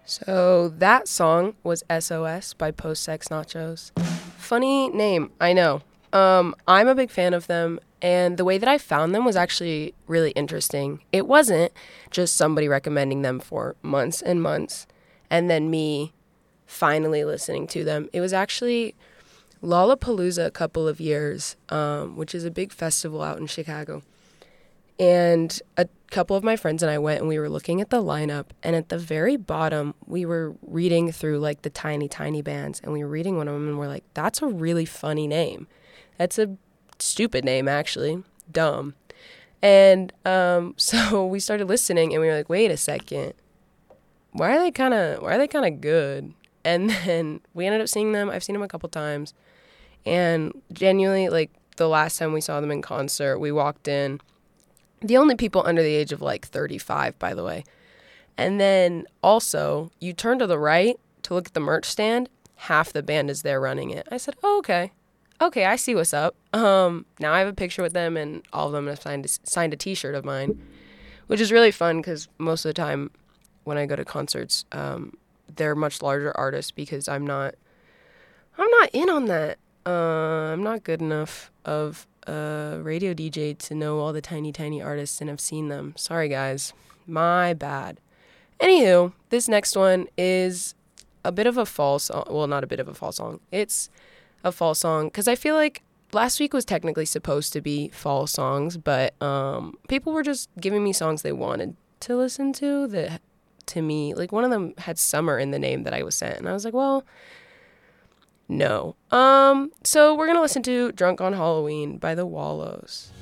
So that song was SOS by Post Sex Nachos. Funny name, I know. I'm a big fan of them, and the way that I found them was actually really interesting. It wasn't just somebody recommending them for months and months, and then me finally listening to them. It was actually Lollapalooza a couple of years, which is a big festival out in Chicago. And a couple of my friends and I went and we were looking at the lineup, and at the very bottom we were reading through like the tiny bands, and we were reading one of them and we're like, that's a really funny name. That's a stupid name, actually. Dumb. And so we started listening and we were like, wait a second. Why are they kind of good? And then we ended up seeing them. I've seen them a couple times. And genuinely, like, the last time we saw them in concert, we walked in. The only people under the age of, like, 35, by the way. And then, also, you turn to the right to look at the merch stand. Half the band is there running it. I said, oh, okay. Okay, I see what's up. Now I have a picture with them, and all of them have signed a T-shirt of mine, which is really fun because most of the time when I go to concerts, they're much larger artists because I'm not in on that. I'm not good enough of a radio DJ to know all the tiny artists and have seen them. Sorry, guys. My bad. Anywho, this next one is a bit of a fall song. Well, not a bit of a fall song. It's a fall song because I feel like last week was technically supposed to be fall songs, but people were just giving me songs they wanted to listen to that, to me, like one of them had summer in the name that I was sent, and I was like, well, no. So we're gonna listen to Drunk on Halloween by the Wallows.